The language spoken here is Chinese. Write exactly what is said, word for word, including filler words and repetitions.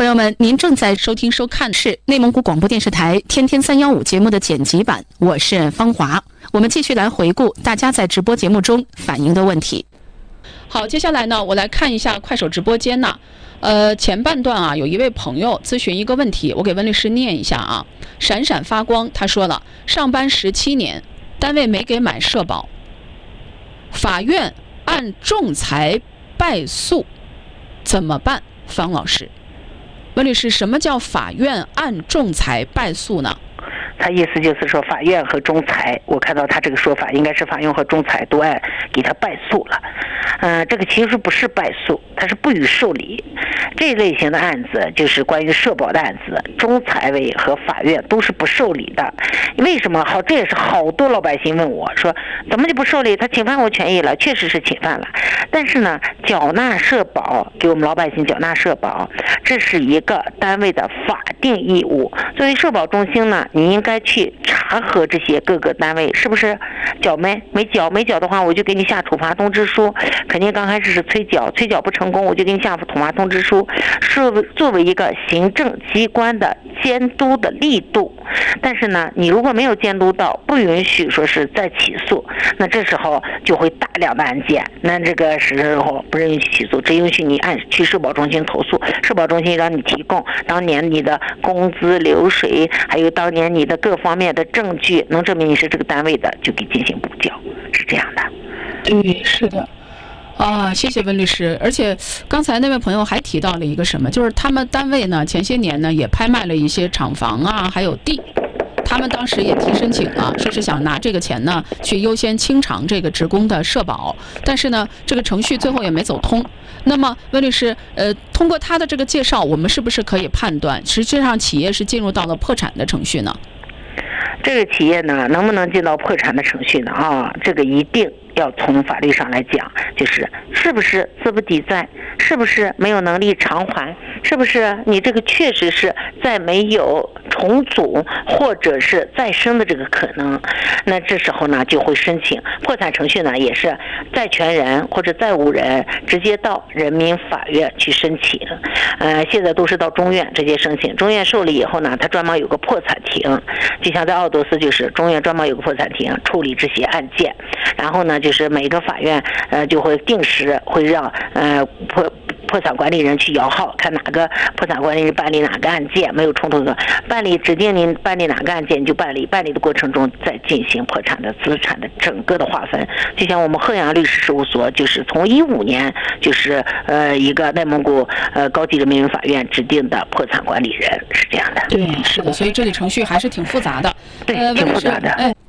友们，您正在收听收看是内蒙古广播电视台天天三幺五节目的剪辑版，我是方华。我们继续来回顾大家在直播节目中反映的问题。好，接下来呢，我来看一下快手直播间呢，呃，前半段啊，有一位朋友咨询一个问题，我给温律师念一下啊。闪闪发光，他说了，上班十七年，单位没给买社保，法院按仲裁败诉，怎么办？方老师，温律师，什么叫法院按仲裁败诉呢？ 他意思就是说，法院和仲裁，我看到他这个说法应该是法院和仲裁都按给他败诉了。嗯、呃，这个其实不是败诉，它是不予受理。这类型的案子就是关于社保的案子，仲裁委和法院都是不受理的。为什么？好，这也是好多老百姓问我说，怎么就不受理？他侵犯我权益了，确实是侵犯了。但是呢，缴纳社保，给我们老百姓缴纳社保，这是一个单位的法定义务。作为社保中心呢，你应该该去查核这些各个单位是不是缴没没缴，没缴的话我就给你下处罚通知书，肯定刚开始是催缴，催缴不成功我就给你下处罚通知书，是作为一个行政机关的监督的力度。但是呢，你如果没有监督到，不允许说是再起诉，那这时候就会大量的案件，那这个时候不允许起诉，只允许你按去社保中心投诉，社保中心让你提供当年你的工资流水，还有当年你的各方面的证据能证明你是这个单位的，就给进行补缴，是这样的。 对，是的。啊，谢谢温律师。而且刚才那位朋友还提到了一个什么，就是他们单位呢前些年呢也拍卖了一些厂房啊，还有地。他们当时也提申请了，说是想拿这个钱呢去优先清偿这个职工的社保，但是呢这个程序最后也没走通。那么温律师，呃，通过他的这个介绍，我们是不是可以判断，实际上企业是进入到了破产的程序呢？ 这个企业呢，能不能进到破产的程序呢？啊，这个一定要从法律上来讲，就是是不是资不抵债，是不是没有能力偿还，是不是你这个确实是在没有重组或者是再生的这个可能，那这时候呢就会申请破产程序呢，也是债权人或者债务人直接到人民法院去申请，呃，现在都是到中院直接申请，中院受理以后呢，它专门有个破产庭，就像在奥德斯就是中院专门有个破产庭处理这些案件，然后呢就是每个法院呃就会定时会让呃破破产管理人去摇号，看哪个破产管理人办理哪个案件没有冲突的，办理指定您办理哪个案件就办理，办理的过程中再进行破产的资产的整个的划分。就像我们鹤阳律师事务所，就是从一五年就是呃一个内蒙古呃高级人民法院指定的破产管理人，是这样的。 对，是的，所以这里程序还是挺复杂的。 对，挺复杂的。 哎。